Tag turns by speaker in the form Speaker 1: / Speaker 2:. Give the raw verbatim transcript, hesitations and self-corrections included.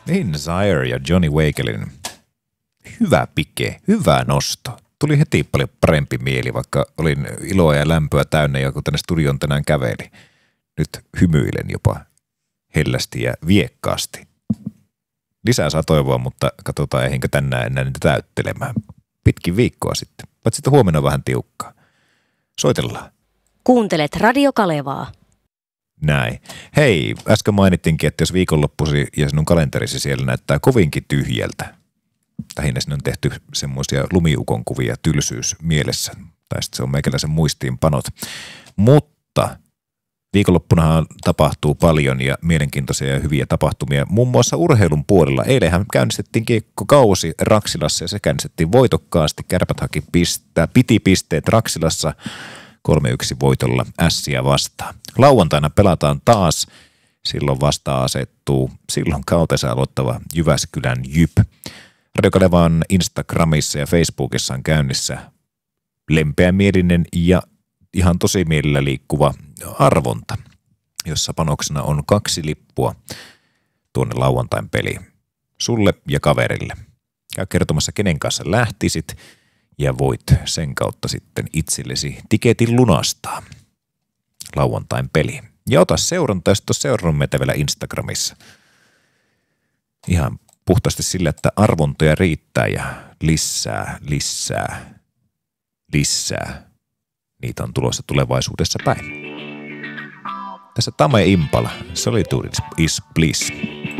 Speaker 1: Insire ja Johnny Wakelin. Hyvä pike, hyvä nosto. Tuli heti paljon parempi mieli, vaikka olin iloa ja lämpöä täynnä ja kun tänne studion tänään käveli. Nyt hymyilen jopa hellästi ja viekkaasti. Lisää saa toivoa, mutta katsotaan eihinkö tänään enää niitä täyttelemään. Pitkin viikkoa sitten. Paitsi sitten huomenna on vähän tiukkaa. Soitellaan.
Speaker 2: Kuuntelet Radio Kalevaa.
Speaker 1: Näin. Hei, äsken mainittiinkin, että jos viikonloppusi ja sinun kalenterisi siellä näyttää kovinkin tyhjältä. Lähinnä sinne on tehty semmoisia lumiukon kuvia tylsyys mielessä. Tai sitten se on meikäläisen muistiinpanot. Mutta viikonloppunahan tapahtuu paljon ja mielenkiintoisia ja hyviä tapahtumia. Muun muassa urheilun puolella. Eilenhän käynnistettiin kiekkokausi Raksilassa ja se käynnistettiin voitokkaasti. Kärpät haki pistää, piti pisteet Raksilassa kolme yksi voitolla Ässiä vastaan. Lauantaina pelataan taas. Silloin vastaan asettuu silloin kautensa aloittava Jyväskylän Jyp. Radio Kalevan Instagramissa ja Facebookissa on käynnissä lempeämielinen ja ihan tosi mielellä liikkuva arvonta, jossa panoksena on kaksi lippua tuonne lauantain peliin. Sulle ja kaverille. Käy kertomassa, kenen kanssa lähtisit ja voit sen kautta sitten itsellesi tiketin lunastaa lauantain peliin. Ja ota seuranta, jos et ole seurannut meitä vielä Instagramissa. Ihan puhtaasti sillä, että arvontoja riittää ja lisää, lisää, lisää. Niitä on tulossa tulevaisuudessa päin. Tässä Tame Impala, Solitude is Bliss.